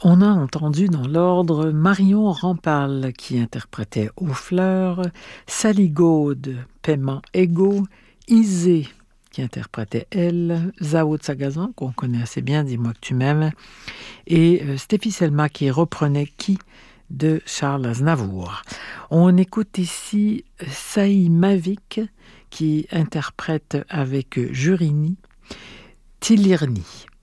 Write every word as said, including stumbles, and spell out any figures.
On a entendu dans l'ordre Marion Rampal qui interprétait Aux fleurs, Sally Gaude, Paiement égaux, Isée qui interprétait Elle, Zao Tsagazan qu'on connaît assez bien, Dis-moi que tu m'aimes, et euh, Stéphie Selma qui reprenait Qui de Charles Aznavour. On écoute ici Saï Mavik qui interprète avec Jurini Tilirni.